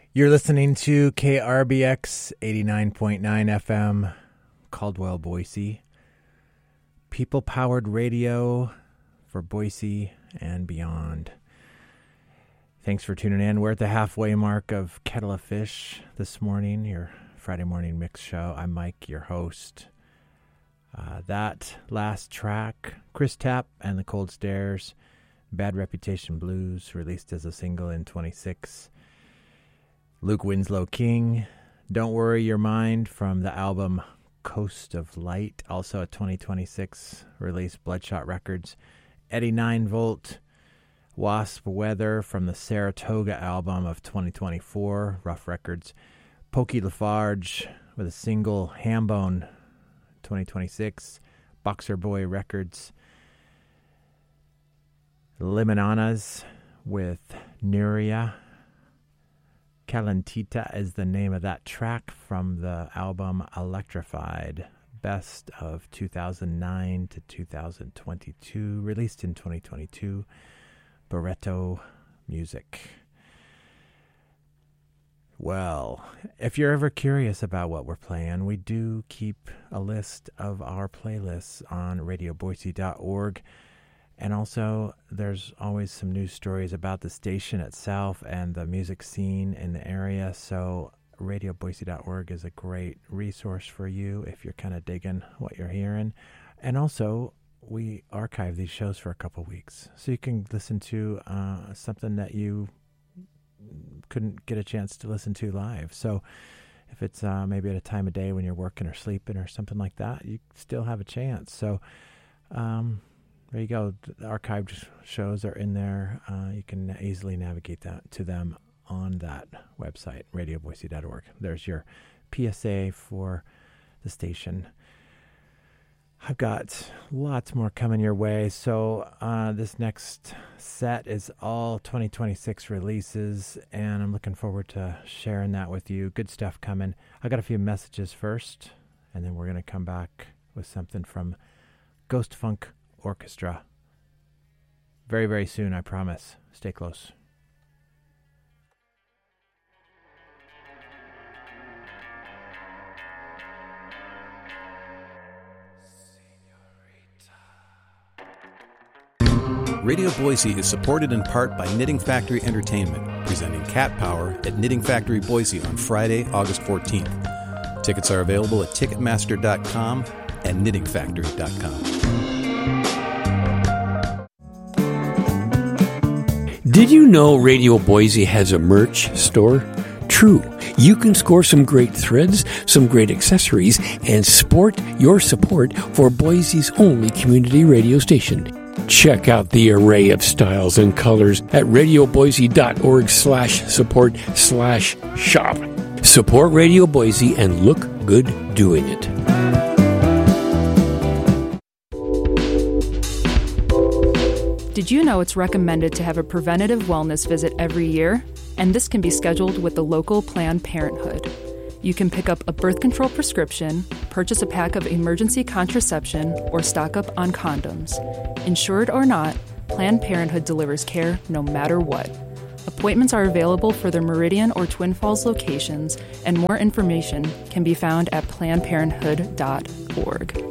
You're listening to KRBX 89.9 FM, Caldwell, Boise. People-powered radio for Boise and beyond. Thanks for tuning in. We're at the halfway mark of Kettle of Fish this morning, your Friday morning mix show. I'm Mike, your host. That last track, Chris Tapp and the Cold Stares, Bad Reputation Blues, released as a single in 26. Luke Winslow King, Don't Worry Your Mind, from the album Coast of Light, also a 2026 release, Bloodshot Records. Eddie 9-Volt, Wasp Weather, from the Saratoga album of 2024, Rough Records. Pokey Lafarge with a single, Hambone, 2026, Boxer Boy Records. Limonanas with Nuria. Calentita is the name of that track from the album Electrified, best of 2009 to 2022, released in 2022, Barretto Music. Well, if you're ever curious about what we're playing, we do keep a list of our playlists on radioboise.org. And also, there's always some news stories about the station itself and the music scene in the area. So radioboise.org is a great resource for you if you're kind of digging what you're hearing. And also, we archive these shows for a couple weeks, so you can listen to something that you couldn't get a chance to listen to live. So if it's maybe at a time of day when you're working or sleeping or something like that, you still have a chance. So there you go. The archived shows are in there. You can easily navigate to them on that website, radioboise.org. There's your PSA for the station. I've got lots more coming your way. So this next set is all 2026 releases, and I'm looking forward to sharing that with you. Good stuff coming. I got a few messages first, and then we're going to come back with something from Ghost Funk Orchestra. Very, very soon, I promise. Stay close. Radio Boise is supported in part by Knitting Factory Entertainment, presenting Cat Power at Knitting Factory Boise on Friday, August 14th. Tickets are available at Ticketmaster.com and KnittingFactory.com. Did you know Radio Boise has a merch store? True. You can score some great threads, some great accessories, and sport your support for Boise's only community radio station. Check out the array of styles and colors at radioboise.org/support/shop. Support Radio Boise and look good doing it. Did you know it's recommended to have a preventative wellness visit every year? And this can be scheduled with the local Planned Parenthood. You can pick up a birth control prescription, purchase a pack of emergency contraception, or stock up on condoms. Insured or not, Planned Parenthood delivers care no matter what. Appointments are available for their Meridian or Twin Falls locations, and more information can be found at PlannedParenthood.org.